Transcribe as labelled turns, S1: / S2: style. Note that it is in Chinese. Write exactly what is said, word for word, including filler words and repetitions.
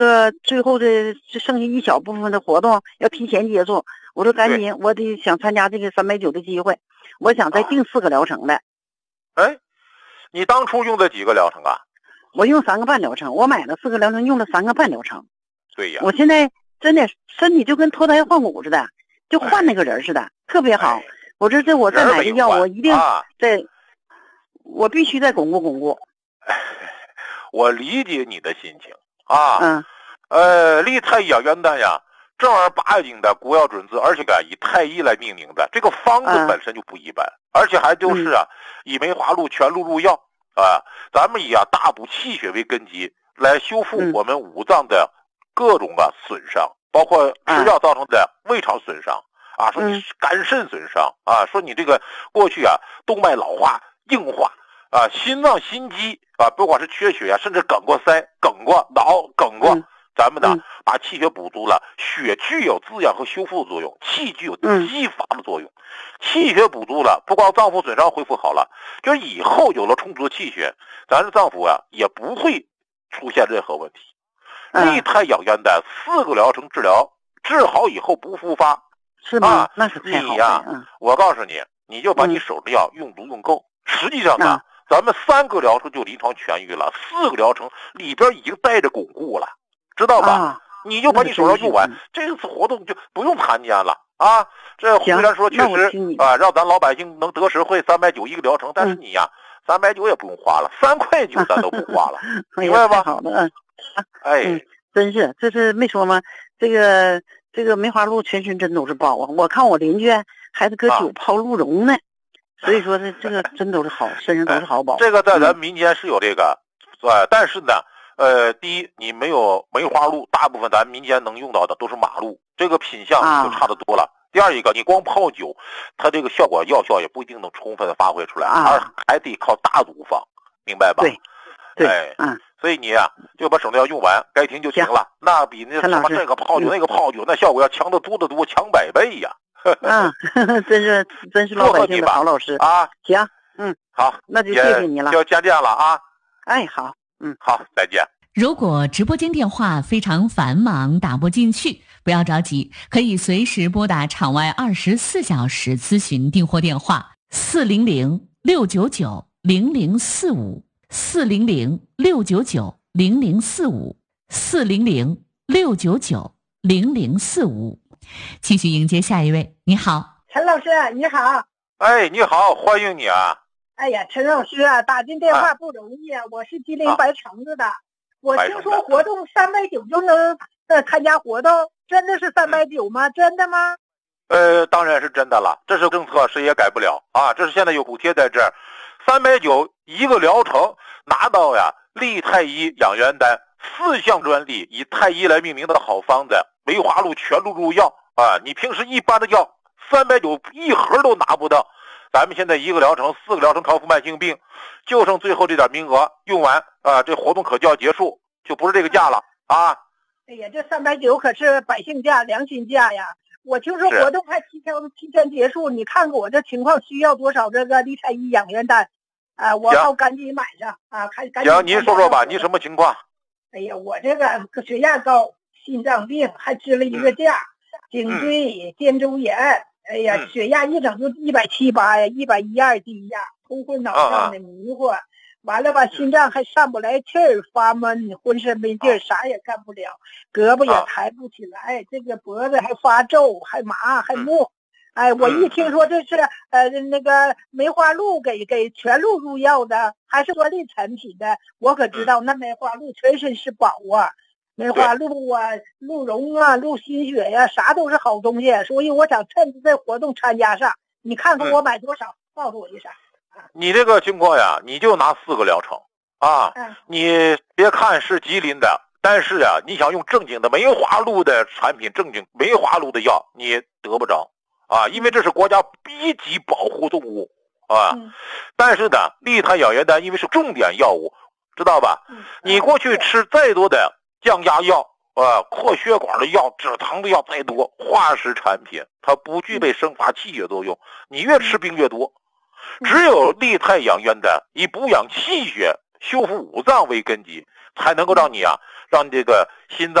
S1: 呃，最后的只剩下一小部分的活动要提前结束，我说赶紧，我得想参加这个三百九的机会，我想再订四个疗程的。
S2: 哎，你当初用的几个疗程啊？
S1: 我用三个半疗程，我买了四个疗程，用了三个半疗程。
S2: 对呀，
S1: 我现在真的身体就跟脱胎换骨似的，就换那个人似的，哎、特别好。哎、我这这我再买个药，我一定再、啊，我必须再巩固巩固。
S2: 我理解你的心情啊。
S1: 嗯。
S2: 呃，利泰养元丹呀，正儿八经的国药准字，而且啊以太医来命名的，这个方子本身就不一般，嗯、而且还就是啊、嗯、以梅花鹿全鹿入药啊，咱们以啊大补气血为根基，来修复我们五脏的各种啊损伤，嗯、包括吃药造成的胃肠损伤啊，说你肝肾损伤啊，说你这个过去啊动脉老化硬化啊，心脏心肌啊，不管是缺血啊，甚至梗过腮、梗过脑、梗过。嗯咱们呢，嗯、把气血补足了，血具有滋养和修复的作用，气具有激发的作用。嗯、气血补足了，不光脏腑损伤恢复好了，就是以后有了充足的气血，咱的脏腑啊也不会出现任何问题。
S1: 嗯、
S2: 利泰养元丹四个疗程治疗，治好以后不复发，
S1: 是吗？
S2: 啊、
S1: 那是太好了。
S2: 你呀、
S1: 嗯，
S2: 我告诉你，你就把你手的药用足用够。嗯、实际上呢，
S1: 啊、
S2: 咱们三个疗程就临床痊愈了，四个疗程里边已经带着巩固了。知道吧？
S1: 啊、
S2: 你就把你手上用完，这次活动就不用参加了啊！这虽然说确实啊，让咱老百姓能得实惠三百九一个疗程，但是你呀，三百九也不用花了，三块九咱都不花了，明白吧？
S1: 好的，嗯，
S2: 哎、
S1: 嗯，真是，这是没说吗？这个这个梅花鹿全身真都是宝啊！我看我邻居还是搁酒泡鹿茸呢，啊、所以说这这个真都是好，身上都是好宝。
S2: 哎、这个在咱民间是有这个，呃，但是呢。呃，第一，你没有梅花鹿，大部分咱民间能用到的都是马鹿，这个品相就差得多了。啊、第二一个，你光泡酒，它这个效果药效也不一定能充分的发挥出来，
S1: 啊、
S2: 而还得靠大组方，明白吧？
S1: 对，对，
S2: 哎，
S1: 嗯，
S2: 所以你呀、啊，就把省料用完，该停就停了，那比那什么这个泡酒、嗯、那个泡酒，那效果要强得多得多，强百倍呀！
S1: 啊，真是真是老百姓的好老师
S2: 啊！
S1: 行，嗯，
S2: 好，
S1: 那就谢谢你了，
S2: 就再见了啊！
S1: 哎，好。嗯，
S2: 好，再见。
S3: 如果直播间电话非常繁忙，打不进去，不要着急，可以随时拨打场外二十四小时咨询订货电话四零零六九九零零四五四零零六九九零零四五四零零六九九零零四五。继续迎接下一位，你好，
S4: 陈老师，你好。
S2: 哎，你好，欢迎你啊。
S4: 哎呀，陈老师啊，打进电话不容易啊！我是吉林白城子的，啊、我听说活动三百九就能呃参加活动，真的是三百九吗？真的吗？
S2: 呃，当然是真的了，这是政策，谁也改不了啊！这是现在有补贴在这儿，三百九一个疗程拿到呀，利太医养元丹四项专利，以太医来命名的好方子，梅花鹿全鹿入药啊！你平时一般的药三百九一盒都拿不到。咱们现在一个疗程四个疗程康复慢性病，就剩最后这点名额，用完啊，这活动可就要结束，就不是这个价了啊！
S4: 哎呀，这三百九可是百姓价、良心价呀！我听说活动还提前提前结束，你看看我这情况需要多少这个利太医养元丹啊？我要赶紧买上啊！看赶紧。
S2: 行，您说说吧，您什么情况？
S4: 哎呀，我这个血压高，心脏病，还支了一个架，嗯、颈椎、肩周炎。哎呀，
S2: 嗯、
S4: 血压一整就一百七八呀，一百一二低压，头昏脑胀的迷糊，啊、完了吧，心脏还上不来气儿，发闷，浑身没劲儿，啥也干不了，胳膊也抬不起来，这个脖子还发皱，还麻，还木。哎，我一听说这是呃那个梅花鹿给给全鹿入药的，还是专利产品的，我可知道那梅花鹿全身是宝啊。梅花鹿啊，鹿茸啊，鹿心血呀、啊，啥都是好东西，所以我想趁着这活动参加上。你看看我买多少，嗯、告诉我一声。
S2: 你这个情况呀，你就拿四个疗程啊。
S4: 嗯、
S2: 你别看是吉林的，但是呀，你想用正经的梅花鹿的产品，正经梅花鹿的药，你得不着啊，因为这是国家一级保护动物啊。
S4: 嗯、
S2: 但是呢，利泰养元丹因为是重点药物，知道吧？
S4: 嗯、
S2: 你过去吃再多的降压药啊、扩血管的药、止疼的药再多，化石产品它不具备生发气血作用，你越吃病越多。只有利泰养元丹以补养气血、修复五脏为根基，才能够让你啊让这个心脏